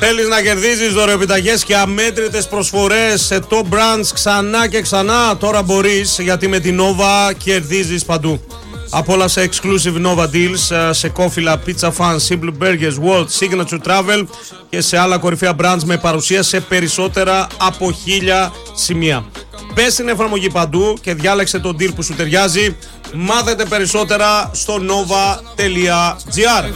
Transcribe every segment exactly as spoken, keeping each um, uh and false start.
Θέλεις να κερδίζεις δωρεοεπιταγές και αμέτρητες προσφορές σε top brands ξανά και ξανά? Τώρα μπορείς, γιατί με την Nova κερδίζεις παντού. Απόλαυσε exclusive Nova deals σε κόφιλα, Pizza Fun, Simple Burgers, World, Signature Travel και σε άλλα κορυφαία brands με παρουσία σε περισσότερα από χίλια σημεία. Μπες στην εφαρμογή παντού και διάλεξε τον deal που σου ταιριάζει. Μάθετε περισσότερα στο nova.gr.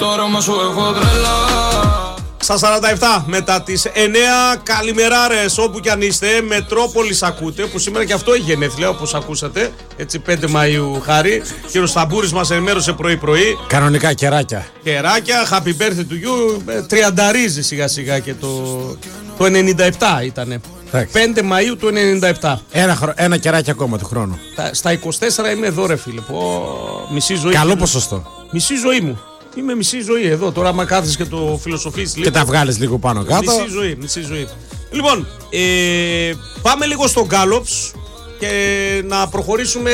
Στα σαράντα επτά μετά τις εννέα, καλημεράρες όπου κι αν είστε. Μετρόπολης ακούτε, που σήμερα και αυτό έχει γενέθλια όπως ακούσατε. Έτσι πέντε Μαΐου χάρη. Κύριος Σταμπούρης μας ενημέρωσε πρωί-πρωί. Κανονικά κεράκια. Κεράκια, happy birthday to you. Τριανταρίζει σιγά σιγά και το, το ενενήντα επτά ήτανε. πέντε Μαΐου του ενενήντα επτά. Ένα, χρο... ένα κεράκι ακόμα του χρόνου. Στα είκοσι τέσσερα είμαι εδώ, ρε φίλε. Πω, μισή ζωή. Καλό ποσοστό. Μισή ζωή μου. Είμαι μισή ζωή εδώ. Τώρα, άμα κάθεσαι και το φιλοσοφείς λίγο. Και τα βγάλεις λίγο πάνω κάτω. Μισή ζωή. Μισή ζωή. Λοιπόν, ε, πάμε λίγο στο Gallops και να προχωρήσουμε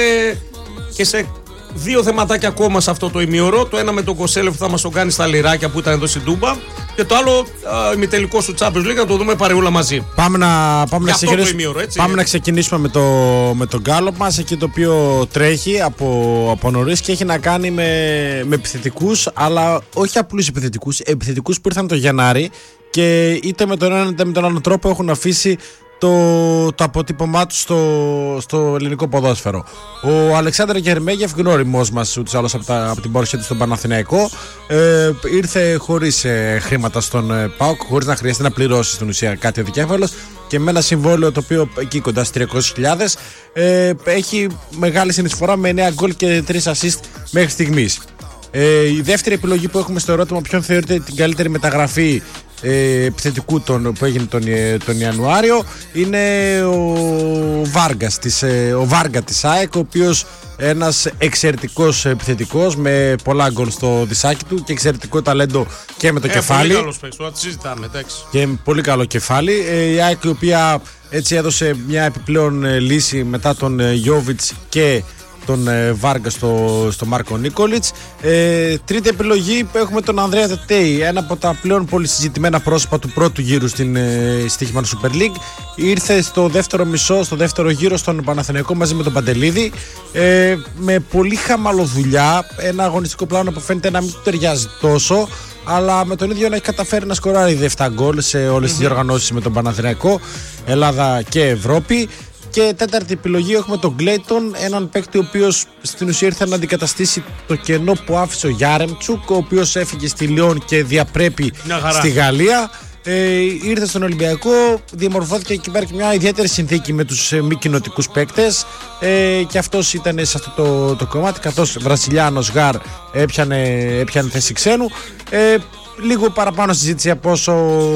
και σε δύο θεματάκια ακόμα σε αυτό το ημίωρο. Το ένα με τον Κοσέλεφ που θα μας το κάνει στα λιράκια που ήταν εδώ στην Τούμπα. Και το άλλο, ημιτελικό σου Champions League, να το δούμε παρεούλα μαζί. Πάμε να, πάμε να, ξεκινήσουμε, ημίωρο, έτσι, πάμε να ξεκινήσουμε με το, με το Gallup μας, εκεί το οποίο τρέχει από, από νωρίς και έχει να κάνει με, με επιθετικούς, αλλά όχι απλούς επιθετικούς, επιθετικούς που ήρθαν το Γενάρη και είτε με τον έναν είτε με τον άλλο τρόπο έχουν αφήσει το, το αποτύπωμά του στο, στο ελληνικό ποδόσφαιρο. Ο Αλεξάνδρ Γερμέγεφ, γνώριμός μας ούτως άλλως από, από την παρουσία του στον Παναθηναϊκό, ε, ήρθε χωρίς ε, χρήματα στον ε, ΠΑΟΚ, χωρίς να χρειάζεται να πληρώσει στην ουσία κάτι ο δικέφαλος και με ένα συμβόλαιο το οποίο εκεί κοντά στις τριακόσιες χιλιάδες ε, έχει μεγάλη συνεισφορά με εννέα γκολ και τρία assist μέχρι στιγμής. Ε, η δεύτερη επιλογή που έχουμε στο ερώτημα ποιον θεωρείται την καλύτερη μεταγραφή ε, επιθετικού τον, που έγινε τον, τον Ιανουάριο είναι ο Βάργας της, ε, ο Βάργα της ΑΕΚ, ο οποίος ένας εξαιρετικός επιθετικός με πολλά γκολ στο δισάκι του και εξαιρετικό ταλέντο και με το ε, κεφάλι. Πολύ καλός παίκτης, τώρα τη συζητάμε, εντάξει. Και πολύ καλό κεφάλι. Ε, η ΑΕΚ η οποία έτσι έδωσε μια επιπλέον ε, λύση μετά τον ε, Γιόβιτς και τον ε, Βάργα στο, στο Μάρκο Νίκολιτς. Ε, τρίτη επιλογή που έχουμε τον Ανδρέα Τετέι, ένα από τα πλέον πολύ συζητημένα πρόσωπα του πρώτου γύρου στην ε, Στοίχημαν Super League. Ήρθε στο δεύτερο μισό, στο δεύτερο γύρο στον Παναθηναϊκό μαζί με τον Παντελίδη, ε, με πολύ χαμαλοδουλειά, ένα αγωνιστικό πλάνο που φαίνεται να μην του ταιριάζει τόσο, αλλά με τον ίδιο να έχει καταφέρει να σκοράρει επτά γκολ σε όλες mm-hmm. τις διοργανώσεις με τον Παναθηναϊκό, Ελλάδα και Ευρώπη. Και τέταρτη επιλογή έχουμε τον Γκλέιτον, έναν παίκτη ο οποίος στην ουσία ήρθε να αντικαταστήσει το κενό που άφησε ο Γιάρεμτσουκ, ο οποίος έφυγε στη Λιόν και διαπρέπει στη Γαλλία. Ε, ήρθε στον Ολυμπιακό, διαμορφώθηκε εκεί πέρα και μια ιδιαίτερη συνθήκη με τους ε, μη κοινοτικούς παίκτες ε, και αυτός ήταν σε αυτό το, το κομμάτι, καθώς Βραζιλιάνος Γαρ έπιανε, έπιανε θέση ξένου. Ε, Λίγο παραπάνω συζήτηση από όσο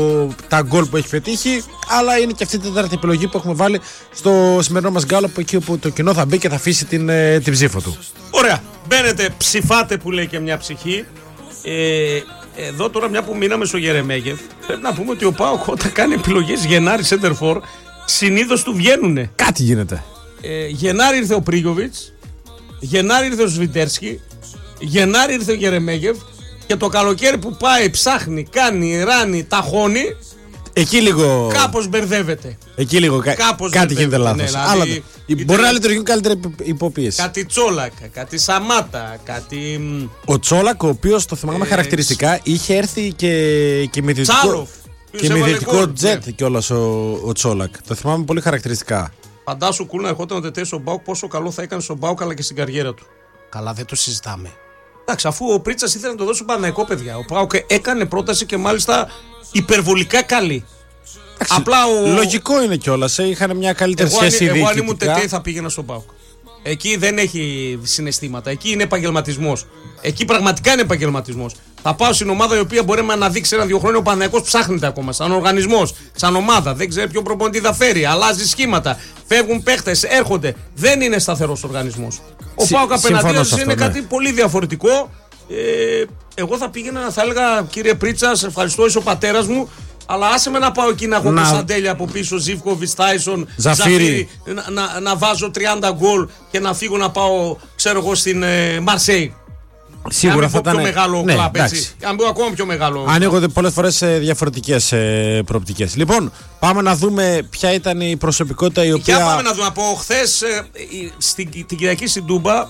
τα γκολ που έχει πετύχει, αλλά είναι και αυτή η τέταρτη επιλογή που έχουμε βάλει στο σημερινό μας γκάλωπ, εκεί όπου το κοινό θα μπει και θα αφήσει την, την ψήφο του. Ωραία. Μπαίνετε, ψηφάτε που λέει και μια ψυχή. Ε, εδώ τώρα, μια που μείναμε στο Γερεμέγεφ, πρέπει να πούμε ότι ο ΠΑΟΚ όταν κάνει επιλογές Γενάρη Σέντερφορ, συνήθως του βγαίνουνε. Κάτι γίνεται. Ε, Γενάρη ήρθε ο Πρίγιοβιτς, Γενάρη ήρθε ο Σβιτέρσκι, Γενάρη ήρθε ο Γερεμέγεφ. Και το καλοκαίρι που πάει, ψάχνει, κάνει, ράνει, ταχώνει. Εκεί λίγο. Κάπως μπερδεύεται. Εκεί λίγο. Κάπως κάτι γίνεται λάθος. Ναι, δηλαδή, αλλά μπορεί είτε... να λειτουργούν καλύτερα υποπίεση. Κάτι Τσόλακα, κάτι Σαμάτα, κάτι. Ο Τσόλακ, ο οποίος το θυμάμαι ε... χαρακτηριστικά, είχε έρθει και, και με δυτικό. Και με δυτικό τζετ ναι. κιόλας ο, ο Τσόλακ. Το θυμάμαι πολύ χαρακτηριστικά. Φαντάσου κούλ να ερχόταν ο Τετέ στον Μπάουκ, πόσο καλό θα έκανε στον Μπάουκ αλλά και στην καριέρα του. Καλά, δεν το συζητάμε. Εντάξει, αφού ο Πρίτσας ήθελε να το δώσει στον Παναθηναϊκό, παιδιά. Ο ΠΑΟΚ έκανε πρόταση και μάλιστα υπερβολικά καλή. Εντάξει, απλά ο... Λογικό είναι κιόλας. Είχαν μια καλύτερη εγώ σχέση διοικητικά. Εγώ αν ήμουν Τετέ θα πήγαινα στον ΠΑΟΚ. Εκεί δεν έχει συναισθήματα. Εκεί είναι επαγγελματισμός. Εκεί πραγματικά είναι επαγγελματισμός. Θα πάω στην ομάδα η οποία μπορεί να αναδείξει ένα-δύο χρόνια. Ο Παναθηναϊκός ψάχνεται ακόμα. Σαν οργανισμός, σαν ομάδα. Δεν ξέρει ποιο προπονητή θα φέρει. Αλλάζει σχήματα. Φεύγουν παίχτες, έρχονται. Δεν είναι σταθερός οργανισμός. Ο ΠΑΟΚ απέναντί είναι ναι. κάτι πολύ διαφορετικό. Ε, εγώ θα πήγαινα, θα έλεγα, κύριε Πρίτσα, σε ευχαριστώ, είσαι ο πατέρας μου. Αλλά άσε με να πάω εκεί να έχω να... Κωνσταντέλια από πίσω, Ζίβκοβιτς, Τάισον, Ζαφίρι, να, να, να βάζω τριάντα γκολ και να φύγω να πάω, ξέρω εγώ, στην ε, Μαρσέη. Σίγουρα θα ήταν. Πιο μεγάλο ναι, κλαμπ, έτσι. Αν πω ακόμα πιο μεγάλο. Ανοίγονται πολλές φορές διαφορετικές ε, προοπτικές. Λοιπόν, πάμε να δούμε ποια ήταν η προσωπικότητα η οποία. Για πάμε να δούμε. Από χθες ε, στην, την Κυριακή στην Τούμπα α,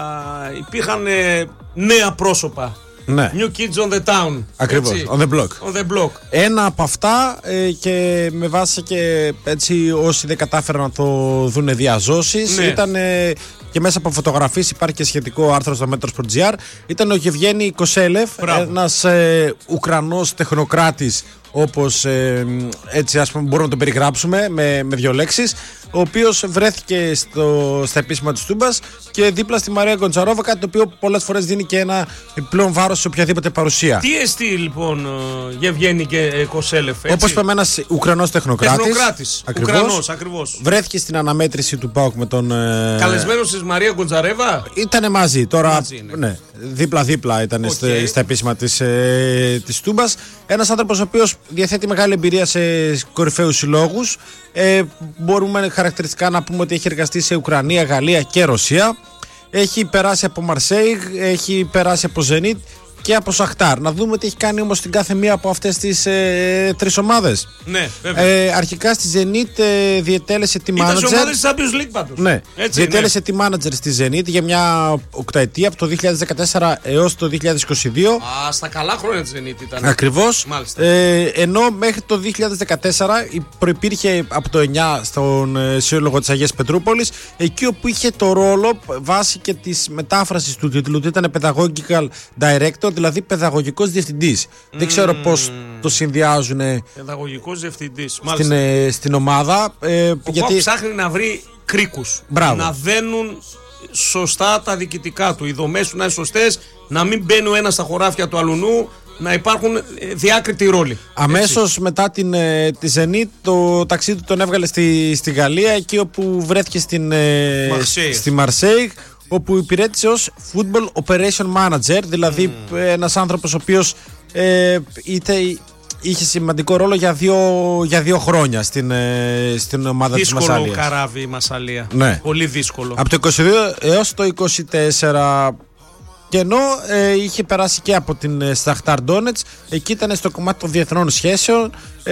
υπήρχαν ε, νέα πρόσωπα. Ναι. New kids on the town. Ακριβώς. Έτσι. On the block. On the block. Ένα από αυτά ε, και με βάση και έτσι όσοι δεν κατάφεραν να το δούνε διαζώσεις, ναι. ήταν ε, και μέσα από φωτογραφίες, υπάρχει και σχετικό άρθρο στο Metros.gr, ήταν ο Γεβγένι Κοσέλεφ, ένας ε, Ουκρανός τεχνοκράτης, όπως ε, έτσι ας πούμε μπορούμε να το περιγράψουμε με, με δύο λέξεις, ο οποίος βρέθηκε στο, στα επίσημα της Τούμπας και δίπλα στη Μαρία Γκοντσαρόβα, κάτι το οποίο πολλές φορές δίνει και ένα πλέον βάρος σε οποιαδήποτε παρουσία. Τι εστί λοιπόν Γεβγένι και Κοσέλεφ, έτσι. Όπως είπαμε, ένας Ουκρανός τεχνοκράτης. Τεχνοκράτης, ακριβώς, Ουκρανός ακριβώς. Βρέθηκε στην αναμέτρηση του ΠΑΟΚ με τον... Ε... Καλεσμένος της Μαρία Γκοντζαρέβα. Ήτανε μαζί, τώρα μαζί, ναι. Ναι, δίπλα-δίπλα ήταν Okay. στα επίσημα της, ε, της Τούμπας. Ένας άνθρωπος ο οποίος διαθέτει μεγάλη εμπειρία σε κορυφαίους συλλόγους. Ε, μπορούμε χαρακτηριστικά να πούμε ότι έχει εργαστεί σε Ουκρανία, Γαλλία και Ρωσία. Έχει περάσει από Μαρσέιγ, έχει περάσει από Ζενίτ και από Σαχτάρ. Να δούμε τι έχει κάνει όμως στην κάθε μία από αυτές τις ε, τρεις ομάδες. Ναι, βέβαια. Ε, αρχικά στη Zenit ε, διετέλεσε τη manager. Ήταν σε ομάδες της Champions League πάντως. Ναι, έτσι, διετέλεσε ναι. τη manager στη Zenit για μια οκταετία, από το δύο χιλιάδες δεκατέσσερα έως το δύο χιλιάδες είκοσι δύο. Α, στα καλά χρόνια της Zenit ήταν. Ακριβώς. Ε, ενώ μέχρι το δύο χιλιάδες δεκατέσσερα προϋπήρχε από το εννιά στον ε, Σύλλογο της Αγίας Πετρούπολης, εκεί όπου είχε το ρόλο βάσει και της μετάφρασης του τίτλου, ότι ήταν pedagogical director, δηλαδή παιδαγωγικός διευθυντής. Mm. Δεν ξέρω πώς το συνδυάζουν παιδαγωγικός διευθυντής στην, ε, στην ομάδα. Ε, Ο γιατί... ψάχνει να βρει κρίκους. Μπράβο. Να δένουν σωστά τα διοικητικά του. Οι δομές του να είναι σωστές, να μην μπαίνει ο ένας στα χωράφια του αλουνού, να υπάρχουν διάκριτοι ρόλοι. Αμέσως έτσι. Μετά την, ε, τη Zenit, το ταξίδι του τον έβγαλε στη, στη Γαλλία, εκεί όπου βρέθηκε στην, ε, στη Μαρσέιγ, όπου υπηρέτησε ως Football Operation Manager, δηλαδή mm. ένας άνθρωπος ο οποίος ε, είτε είχε σημαντικό ρόλο για δύο, για δύο χρόνια στην, ε, στην ομάδα δύσκολο της Μασσαλίας. Δύσκολο καράβι η Μασσαλία. Ναι. Πολύ δύσκολο. Από το είκοσι δύο έως το είκοσι τέσσερα. Και ενώ ε, είχε περάσει και από την Σταχτάρ Ντόνετς, εκεί ήταν στο κομμάτι των διεθνών σχέσεων,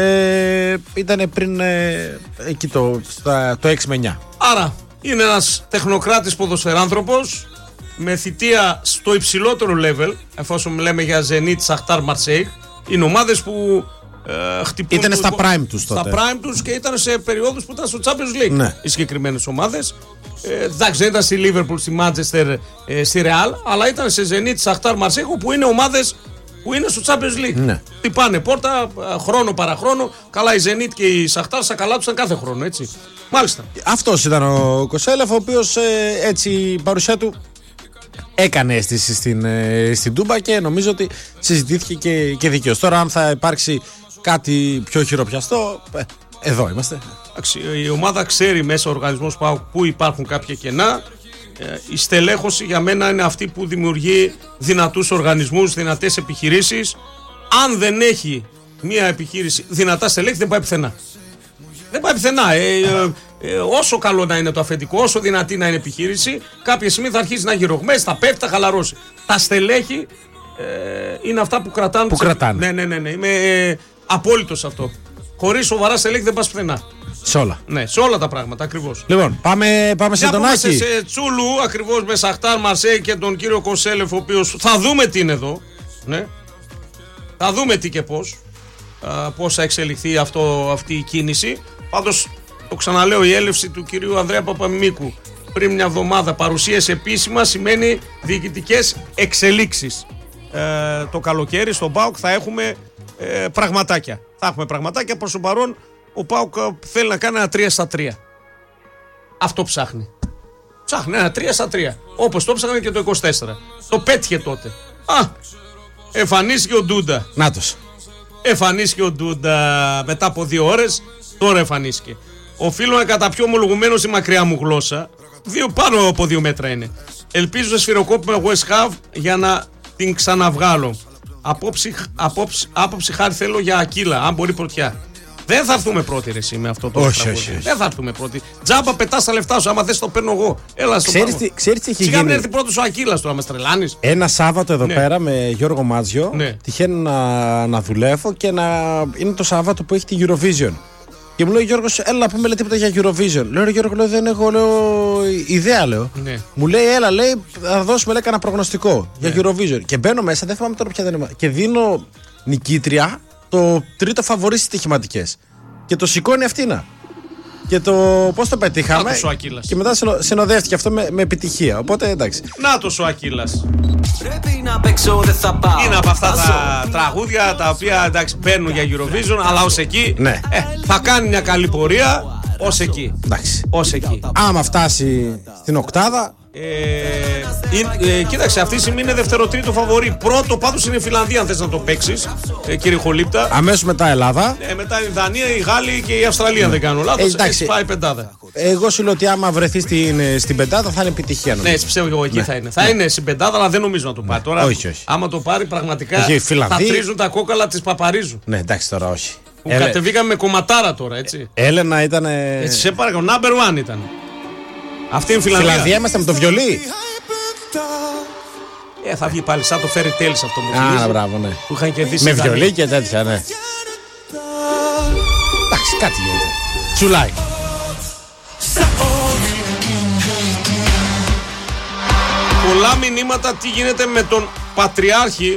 ε, ήταν πριν ε, εκεί το, στα, το έξι με εννιά. Άρα είναι ένας τεχνοκράτης ποδοσφαιράνθρωπος με θητεία στο υψηλότερο level, εφόσον λέμε για Zenit, Σαχτάρ, Marseille. Είναι ομάδες που ε, χτυπούν. Ήταν στα prime τους τότε. Στα prime τους και ήταν σε περιόδους που ήταν στο Champions League. Ναι. Οι συγκεκριμένες ομάδες. Ε, εντάξει, δεν ήταν στη Liverpool, στη Manchester, ε, στη Real, αλλά ήταν σε Zenit, Σαχτάρ, Marseille, που είναι ομάδες που είναι στο Champions League. Ναι. Τυπάνε πόρτα χρόνο παραχρόνο. Καλά, η Zenit και η Σαχτάρ θα καλάψαν κάθε χρόνο, έτσι. Μάλιστα. Αυτός ήταν ο Κοσέλεφ, ο οποίος ε, έτσι η παρουσία του έκανε αίσθηση στην, ε, στην Τούμπα και νομίζω ότι συζητήθηκε και, και δικαίως. Τώρα, αν θα υπάρξει κάτι πιο χειροπιαστό, ε, εδώ είμαστε. Η ομάδα ξέρει μέσα ο οργανισμός ΠΑΟΚ που υπάρχουν κάποια κενά. Η στελέχωση για μένα είναι αυτή που δημιουργεί δυνατούς οργανισμούς, δυνατές επιχειρήσεις. Αν δεν έχει μια επιχείρηση δυνατά στελέχη, δεν πάει πουθενά. Δεν πάει πουθενά. Ε, ε, ε, όσο καλό να είναι το αφεντικό, όσο δυνατή να είναι επιχείρηση, κάποια στιγμή θα αρχίσει να γυρογμές, θα πέφτει, θα χαλαρώσει. Τα στελέχη ε, είναι αυτά που κρατάνε. Που κρατάνε. Ναι, ναι, ναι, ναι. Είμαι ε, απόλυτος σε αυτό. Χωρίς σοβαρά στελέχη δεν πας πουθενά. Σε όλα. Ναι, σε όλα τα πράγματα ακριβώς. Λοιπόν, πάμε, πάμε σε τον Άκη. Σε Τσούλου, ακριβώς με Σαχτάρ, Μαρσέη και τον κύριο Κοσέλεφ, ο οποίος θα δούμε τι είναι εδώ. Ναι. Θα δούμε τι και πώς. Α, πώς θα εξελιχθεί αυτό, αυτή η κίνηση. Πάντως, το ξαναλέω, η έλευση του κυρίου Ανδρέα Παπαμιμίκου πριν μια εβδομάδα παρουσίασε επίσημα σημαίνει διοικητικές εξελίξεις. Ε, το καλοκαίρι στον ΠΑΟΚ θα έχουμε ε, πραγματάκια. Θα έχουμε πραγματάκια. Προς το παρόν, ο ΠΑΟΚ θέλει να κάνει ένα τρία στα τρία. Αυτό ψάχνει. Ψάχνει ένα τρία στα τρία. Όπως το ψάχνει και το είκοσι τέσσερα. Το πέτυχε τότε. Α, εμφανίστηκε ο Ντούντα. Νάτος. Εμφανίστηκε ο Ντούντα μετά από δύο ώρες. Τώρα εμφανίστηκε. Οφείλω κατά πιο ομολογουμένο στη μακριά μου γλώσσα. Δύο, πάνω από δύο μέτρα είναι. Ελπίζω να σφυροκόπημα West Ham για να την ξαναβγάλω. Απόψη, απόψη, άποψη χάρη θέλω για Ακύλα, αν μπορεί πρωτιά. Δεν θα έρθουμε πρώτοι ρε εσύ με αυτό το όχι, τραγούδι. όχι, όχι. Δεν θα έρθουμε πρώτοι. Τζάμπα πετάς τα λεφτά σου. Άμα θες το παίρνω εγώ. Έλα στο Ξέρεις τι, ξέρεις τι έχει Σιγά γίνει. μην έρθει πρώτος ο Ακύλας τώρα, με τρελάνεις. Ένα Σάββατο εδώ Ναι. πέρα με Γιώργο Μάτζιο. Ναι. Τυχαίνει να, να δουλεύω και να είναι το Σάββατο που έχει τη Eurovision. Και μου λέει ο Γιώργος, έλα να πούμε λέει, τίποτα για Eurovision. Λέω ρε Γιώργο, λέω, δεν έχω λέω, ιδέα, λέω. Ναι. Μου λέει, έλα, λέει, θα δώσουμε λέει, κανένα προγνωστικό ναι. για Eurovision. Και μπαίνω μέσα, δεν θυμάμαι τώρα ποια δεν είναι. Και δίνω νικήτρια το τρίτο φαβορί στις στοιχηματικές. Και το σηκώνει αυτήνα. Και το πώς το πετύχαμε. Νάτος ο Ακύλας. Και μετά συνο, συνοδεύτηκε αυτό με, με επιτυχία. Οπότε εντάξει. Νάτος ο Ακύλας. Πρέπει να παίξω, δεν θα πάω. Είναι από αυτά τα τραγούδια τα οποία εντάξει μπαίνουν για Eurovision, αλλά ως εκεί Ναι. ε, θα κάνει μια καλή πορεία ως εκεί. Εντάξει. Ως εκεί. Άμα φτάσει στην οκτάδα. Ε, ε, ε, κοίταξε, αυτή τη στιγμή είναι δευτεροτρίτο φαβορί. Πρώτο πάντως είναι η Φιλανδία, αν θες να το παίξεις, ε, κύριε Χολύπτα. Αμέσως μετά Ελλάδα. Ε, μετά η Δανία, η Γάλλοι και η Αυστραλία, αν δεν κάνω λάθος. Ε, εντάξει. Έτσι πάει πεντάδα. Εγώ σου λέω ότι άμα βρεθεί στην, στην πεντάδα θα είναι επιτυχία. Ναι, Νομίζω. έτσι πιστεύω και εγώ εκεί θα είναι. Θα είναι στην πεντάδα, αλλά δεν νομίζω να το πάρει. Τώρα, Όχι, όχι. άμα το πάρει, πραγματικά Όχι, η θα Φιλανδία- τρίζουν τα κόκαλα της Παπαρίζου. Ναι, εντάξει τώρα όχι. Που Έλε- κατεβήκαμε με κομματάρα τώρα, έτσι. Έλενα ήταν. Έτσι, σε παρακαλώ, number one ήταν. Αυτή είναι η Φιλανδία. Φιλανδία είμαστε με το βιολί. Ε, θα βγει πάλι σαν το fairy tales αυτό μου Α, θυμίζει. μπράβο, ναι. Που είχαν κερδίσει. Με οι Δανείοι. βιολί και τέτοια, ναι. Εντάξει, κάτι γίνεται. Τσουλάει. Πολλά μηνύματα τι γίνεται με τον Πατριάρχη.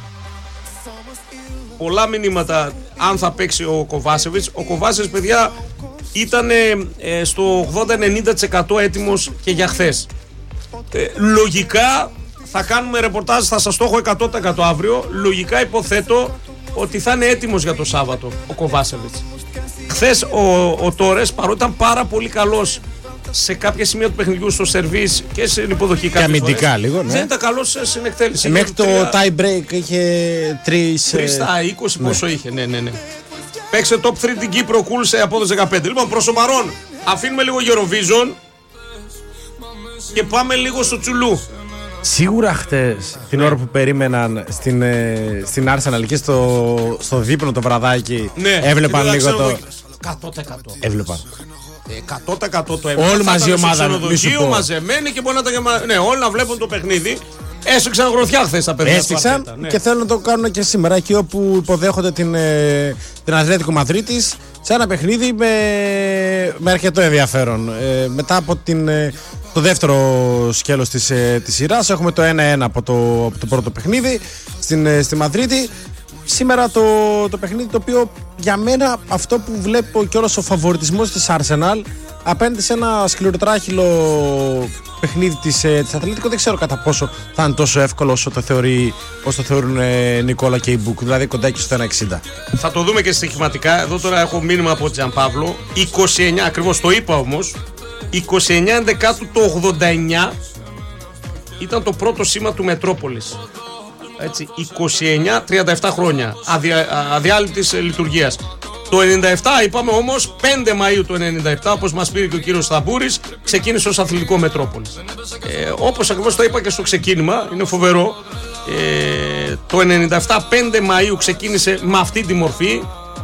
Πολλά μηνύματα αν θα παίξει ο Κοβάσεβιτς. Ο Κοβάσεβιτς, παιδιά, ήταν ε, στο ογδόντα με ενενήντα τοις εκατό έτοιμος και για χθες. Ε, λογικά θα κάνουμε ρεπορτάζ, θα σας το έχω εκατό τοις εκατό αύριο. Λογικά υποθέτω ότι θα είναι έτοιμος για το Σάββατο ο Κοβάσεβιτς. Χθες ο, ο Τόρες, παρότι ήταν πάρα πολύ καλός σε κάποια σημεία του παιχνιδιού, στο σερβίς και στην υποδοχή κάποιες αμυντικά φορές, λίγο, ναι. δεν ήταν καλός στην εκτέλεση. Ε, μέχρι το Τρία- tie break είχε τρεις... τρία στα είκοσι πόσο είχε, ναι, ναι, ναι. Παίξε top τρία την Κύπρο, κουλ σε απόδοση δεκαπέντε. Λοιπόν, προς το παρόν, αφήνουμε λίγο Eurovision και πάμε λίγο στο τσουλού. Σίγουρα χτες, την ώρα που περίμεναν στην, ε, στην Arsenal και στο, στο δείπνο το βραδάκι, Ναι, έβλεπαν και λίγο ξέρω το... εγώ, εκατό τοις εκατό. Έβλεπαν. εκατό τοις εκατό το έβλεπαν. Όλοι Θα μαζί η ήταν στο ομάδα, μη σου ξενοδοχείο, πω. μαζεμένοι και μπορεί να τα γεμα... Ναι, όλοι να βλέπουν το παιχνίδι. Έσφιξαν γροθιά χθες τα παιδιά. του Έστειξαν Αρτέτα, ναι. και θέλουν να το κάνουν και σήμερα, εκεί όπου υποδέχονται την, ε, την Ατλέτικο Μαδρίτης σε ένα παιχνίδι με, με αρκετό ενδιαφέρον. Ε, μετά από την, ε, το δεύτερο σκέλος της, ε, της σειράς έχουμε το ένα ένα από το, από το πρώτο παιχνίδι στην, ε, στη Μαδρίτη. Σήμερα το, το παιχνίδι το οποίο για μένα αυτό που βλέπω και όλος ο φαβοριτισμός της Arsenal απέναντι σε ένα σκληροτράχυλο παιχνίδι της, ε, της Ατλέτικο, δεν ξέρω κατά πόσο θα είναι τόσο εύκολο όσο το, θεωρεί, όσο το θεωρούν ε, Νικόλα και η Μπουκ, δηλαδή κοντά και στο ένα εξήντα. Θα το δούμε και στοιχηματικά. Εδώ τώρα έχω μήνυμα από Τζαν Παύλο. είκοσι εννιά, ακριβώς το είπα όμως. είκοσι εννιά ενδεκάτου το ογδόντα εννιά ήταν το πρώτο σήμα του Μετρόπολης. Έτσι, είκοσι εννιά τριάντα επτά χρόνια αδια, αδιάλειπτης ε, λειτουργίας. Το ενενήντα επτά, είπαμε όμως, πέντε Μαΐου του ενενήντα επτά, όπως μας πήρε και ο κύριος Σταμπούρης, ξεκίνησε ως αθλητικό Μετρόπολης. Ε, όπως ακριβώς το είπα και στο ξεκίνημα, είναι φοβερό. Ε, το ενενήντα επτά, πέντε Μαΐου ξεκίνησε με αυτή τη μορφή.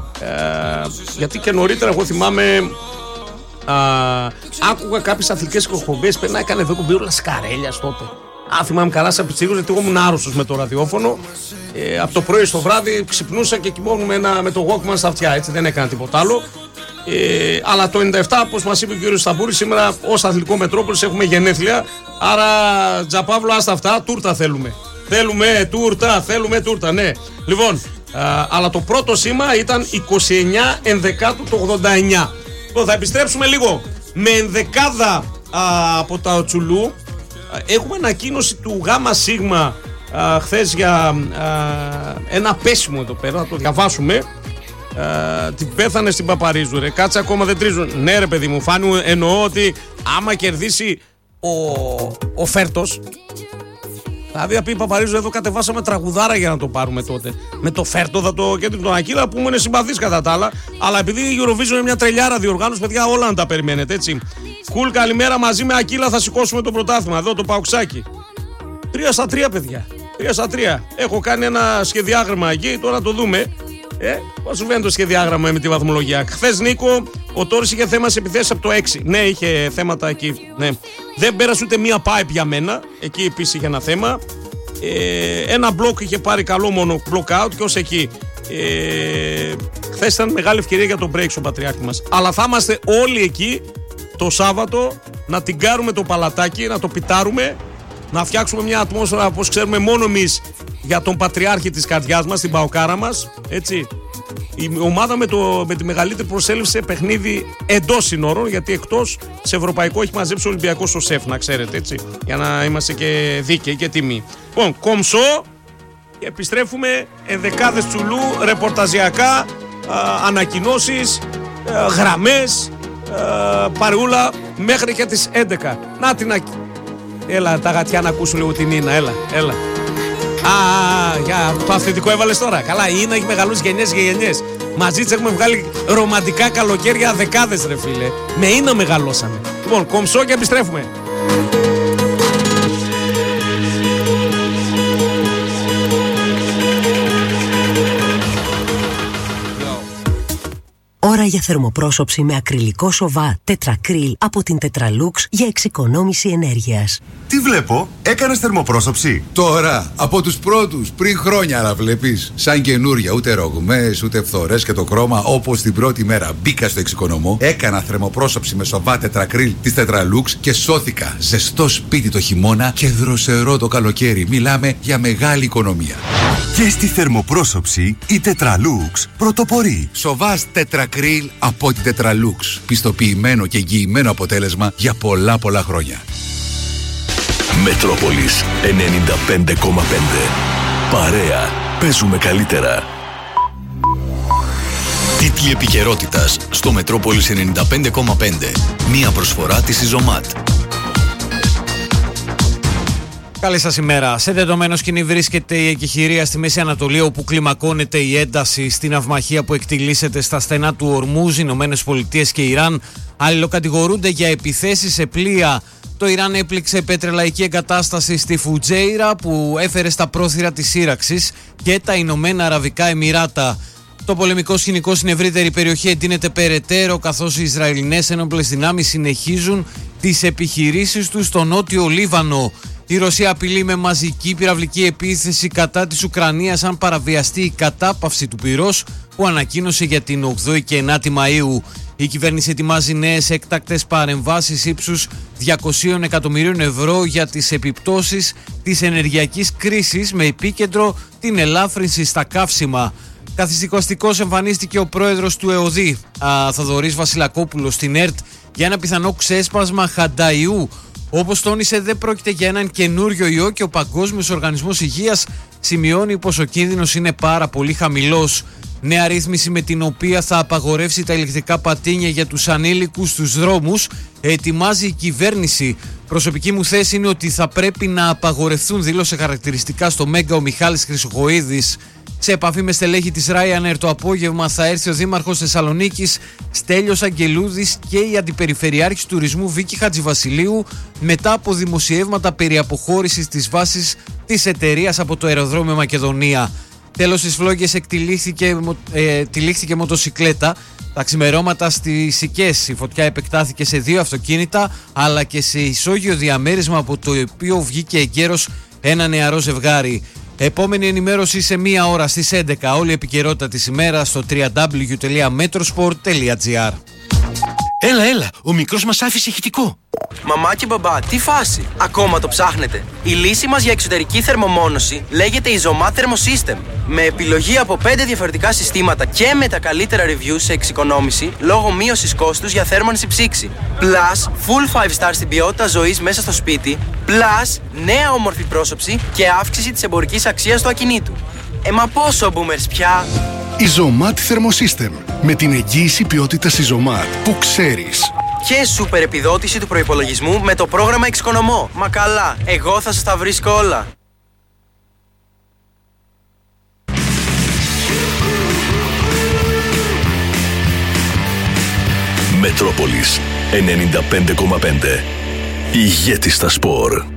Ε, γιατί και νωρίτερα, εγώ θυμάμαι, α, άκουγα κάποιες αθλητικές εκπομπές, πρέπει να έκανε εδώ κουμπί όλα Σκαρέλιας τότε. Αν θυμάμαι καλά, σαν πιτσίρος, γιατί εγώ ήμουν άρρωστος με το ραδιόφωνο. Ε, από το πρωί στο βράδυ ξυπνούσα και κοιμόμουν με, ένα, με το Walkman στα αυτιά, έτσι δεν έκανα τίποτα άλλο. Ε, αλλά το ενενήντα επτά, όπως μας είπε ο κύριος Σταμπούρης, σήμερα ως αθλητικό Μετρόπολης έχουμε γενέθλια. Άρα, Τζαπαύλο, άστα αυτά, τούρτα θέλουμε. Θέλουμε τούρτα, θέλουμε τούρτα, ναι. Λοιπόν, α, αλλά το πρώτο σήμα ήταν είκοσι εννιά ενδεκάτου το ογδόντα εννιά. Λοιπόν, θα επιστρέψουμε λίγο με ενδεκάδα α, από τα Τσουλού. Έχουμε ανακοίνωση του Γάμα Σίγμα χθες για α, ένα πέσιμο εδώ πέρα, θα το διαβάσουμε. Α, την πέθανε στην Παπαρίζου, ρε. Κάτσε, ακόμα δεν τρίζουν. Ναι, ρε παιδί μου, Φάνου, εννοώ ότι άμα κερδίσει ο, ο Φέρτος, δηλαδή θα πει Παπαρίζου, εδώ κατεβάσαμε τραγουδάρα για να το πάρουμε τότε. Με το Φέρτο θα το κέντρει τον Ακύλα που μου είναι συμπαθής κατά τα άλλα. Αλλά επειδή η Eurovision είναι μια τρελιάρα διοργάνωση, παιδιά, όλα να τα περιμένετε, έτσι. Κουλ, καλημέρα, μαζί με Ακύλα θα σηκώσουμε το πρωτάθλημα. Εδώ το Παουξάκι. Τρία στα τρία, παιδιά. Τρία στα τρία. Έχω κάνει ένα σχεδιάγραμμα εκεί, τώρα το δούμε. Ε, πώς σου φαίνεται το σχεδιάγραμμα με τη βαθμολογία. Χθες, Νίκο, ο Τόρις είχε θέμα σε επιθέσεις από το έξι. Ναι, είχε θέματα εκεί. Ναι. Δεν πέρασε ούτε μία pipe για μένα. Εκεί επίσης είχε ένα θέμα. Ε, ένα μπλοκ είχε πάρει καλό μόνο block out και ως εκεί. Ε, χθες ήταν μεγάλη ευκαιρία για τον break στον Πατριάρχη μας. Αλλά θα είμαστε όλοι εκεί το Σάββατο να την κάρουμε το παλατάκι, να το πιτάρουμε, να φτιάξουμε μια ατμόσφαιρα όπως ξέρουμε μόνο εμείς για τον Πατριάρχη της καρδιάς μας, την Παοκάρα μας. Έτσι. Η ομάδα με, το, με τη μεγαλύτερη προσέλευση σε παιχνίδι εντός συνόρων, γιατί εκτός σε ευρωπαϊκό έχει μαζέψει ο Ολυμπιακός στο ΣΕΦ, να ξέρετε, έτσι. Για να είμαστε και δίκαιοι και τιμοί. Λοιπόν, κομψό. Και επιστρέφουμε ενδεκάδες τσουλού, ρεπορταζιακά, ανακοινώσεις, α, γραμμές, α, παρεούλα μέχρι και τις έντεκα. Να την ακ... Έλα τα γατιά να ακούσουν λίγο την Ίνα, έλα, έλα. Α, για το αθλητικό έβαλες τώρα. Καλά, η Ίνα έχει μεγαλώσει γενιές και γενιές. Μαζί της έχουμε βγάλει ρομαντικά καλοκαίρια δεκάδες, ρε φίλε. Με Ίνα μεγαλώσαμε. Λοιπόν, κομψό και επιστρέφουμε. Ώρα για θερμοπρόσωψη με ακριλικό σοβά τετρακρίλ από την Tetralux για εξοικονόμηση ενέργειας. Τι βλέπω, έκανες θερμοπρόσωψη? Τώρα, από τους πρώτους, πριν χρόνια, αλλά βλέπεις. Σαν καινούρια, ούτε ρογμές, ούτε φθορές και το χρώμα, όπως την πρώτη μέρα μπήκα στο εξοικονομώ. Έκανα θερμοπρόσωψη με σοβά τετρακρίλ της Tetralux και σώθηκα. Ζεστό σπίτι το χειμώνα και δροσερό το καλοκαίρι. Μιλάμε για μεγάλη οικονομία. Και στη θερμοπρόσωψη η Tetralux πρωτοπορεί. Σοβάς τετρακρίλ από την Tetralux. Πιστοποιημένο και εγγυημένο αποτέλεσμα για πολλά πολλά χρόνια. Μετρόπολης ενενήντα πέντε κόμμα πέντε. Παρέα. Παίζουμε καλύτερα. Τίτλοι επικαιρότητας στο Μετρόπολης ενενήντα πέντε κόμμα πέντε. Μία προσφορά της Ιζωμάτ. Καλή σας ημέρα. Σε δεδομένο σκηνή βρίσκεται η εκεχηρία στη Μέση Ανατολή, όπου κλιμακώνεται η ένταση στην ναυμαχία που εκτιλήσεται στα στενά του Ορμούζ. Οι Ηνωμένες Πολιτείες και Ιράν αλληλοκατηγορούνται για επιθέσεις σε πλοία. Το Ιράν έπληξε πετρελαϊκή εγκατάσταση στη Φουτζέιρα που έφερε στα πρόθυρα της σύραξης και τα Ηνωμένα Αραβικά Εμιράτα. Το πολεμικό σκηνικό στην ευρύτερη περιοχή εντείνεται περαιτέρω, καθώς οι Ισραηλινές ένοπλες δυνάμεις συνεχίζουν τις επιχειρήσεις τους στο νότιο Λίβανο. Η Ρωσία απειλεί με μαζική πυραυλική επίθεση κατά της Ουκρανίας αν παραβιαστεί η κατάπαυση του πυρός που ανακοίνωσε για την ογδόη και ενάτη Μαΐου. Η κυβέρνηση ετοιμάζει νέες έκτακτες παρεμβάσεις ύψους διακόσια εκατομμυρίων ευρώ για τις επιπτώσεις της ενεργειακής κρίσης, με επίκεντρο την ελάφρυνση στα καύσιμα. Καθιστικοαστικός εμφανίστηκε ο πρόεδρος του ΕΟΔΗ, Θοδωρής Βασιλακόπουλος, στην ΕΡΤ για ένα πιθανό ξέσπασμα χανταϊού. Όπως τόνισε, δεν πρόκειται για έναν καινούριο ιό και ο Παγκόσμιος Οργανισμός Υγείας σημειώνει πως ο κίνδυνος είναι πάρα πολύ χαμηλός. Νέα ρύθμιση με την οποία θα απαγορεύσει τα ηλεκτρικά πατίνια για τους ανήλικους στους δρόμους ετοιμάζει η κυβέρνηση. Προσωπική μου θέση είναι ότι θα πρέπει να απαγορευτούν, δήλωσε χαρακτηριστικά στο Μέγκα ο Μιχάλης Χρυσοχοΐδης. Σε επαφή με στελέχη της Ryanair το απόγευμα θα έρθει ο Δήμαρχος Θεσσαλονίκης Στέλιος Αγγελούδης και η Αντιπεριφερειάρχης Τουρισμού Βίκη Χατζηβασιλείου, μετά από δημοσιεύματα περί αποχώρησης της βάσης της εταιρείας από το αεροδρόμιο Μακεδονία. Τέλος, στις Φλόγες εκτυλίχθηκε ε, τυλίχθηκε μοτοσικλέτα. Τα ξημερώματα στις Σικές η φωτιά επεκτάθηκε σε δύο αυτοκίνητα αλλά και σε ισόγειο διαμέρισμα, από το οποίο βγήκε εγκαίρος ένα νεαρό ζευγάρι. Επόμενη ενημέρωση σε μία ώρα στις έντεκα. Όλη η επικαιρότητα της ημέρας στο double-u double-u double-u τελεία metrosport τελεία gr. Έλα, έλα, ο μικρός μας άφησε ηχητικό. Μαμά και μπαμπά, τι φάση, ακόμα το ψάχνετε? Η λύση μας για εξωτερική θερμομόνωση λέγεται Izomat Thermosystem. Με επιλογή από πέντε διαφορετικά συστήματα και με τα καλύτερα reviews σε εξοικονόμηση λόγω μείωσης κόστους για θέρμανση ψήξη. Plus, full five star στην ποιότητα ζωής μέσα στο σπίτι. Plus, νέα όμορφη πρόσωψη και αύξηση της εμπορικής αξίας του ακινήτου. Ε, μα πόσο boomers πια! Izomat Thermosystem. Με την εγγύηση ποιότητας Izomat που ξέρεις. Και σούπερ επιδότηση του προϋπολογισμού με το πρόγραμμα Εξοικονομώ. Μα καλά, εγώ θα σας τα βρίσκω όλα. Μετρόπολης ενενήντα πέντε κόμμα πέντε. Ηγέτη στα σπορ.